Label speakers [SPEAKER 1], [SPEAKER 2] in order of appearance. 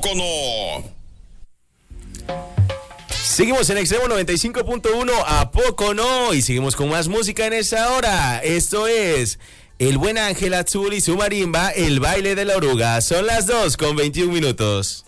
[SPEAKER 1] poco no?
[SPEAKER 2] Seguimos en Extremo 95.1, ¿a poco no? Y seguimos con más música en esta hora. Esto es El Buen Ángel Azul y su marimba, El Baile de la Oruga. Son las 2:21.